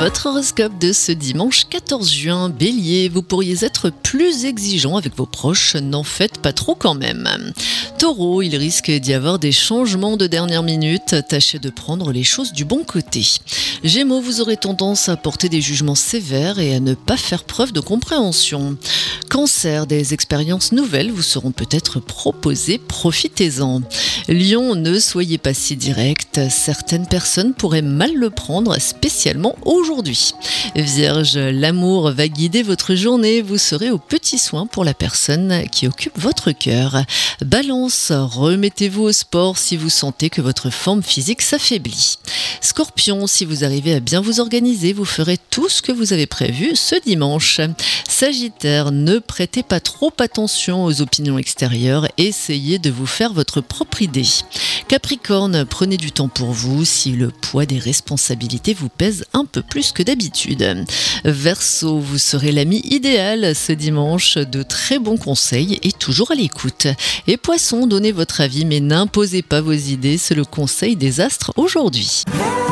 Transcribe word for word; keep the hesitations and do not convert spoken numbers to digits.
Votre horoscope de ce dimanche quatorze juin, Bélier, vous pourriez être plus exigeant avec vos proches, n'en faites pas trop quand même. Taureau, il risque d'y avoir des changements de dernière minute, tâchez de prendre les choses du bon côté. Gémeaux, vous aurez tendance à porter des jugements sévères et à ne pas faire preuve de compréhension. Cancer, des expériences nouvelles vous seront peut-être proposées, profitez-en. Lion, ne soyez pas si direct, certaines personnes pourraient mal le prendre, spécialement aujourd'hui. Vierge, l'amour va guider votre journée, vous serez aux petits soins pour la personne qui occupe votre cœur. Balance, remettez-vous au sport si vous sentez que votre forme physique s'affaiblit. Scorpion, si vous arrivez à bien vous organiser, vous ferez tout ce que vous avez prévu ce dimanche. Sagittaire, ne prêtez pas trop attention aux opinions extérieures, essayez de vous faire votre propre idée. Capricorne, prenez du temps pour vous si le poids des responsabilités vous pèse un peu plus que d'habitude. Verseau, vous serez l'ami idéal ce dimanche, de très bons conseils et toujours à l'écoute. Et Poisson, donnez votre avis mais n'imposez pas vos idées, c'est le conseil des astres aujourd'hui.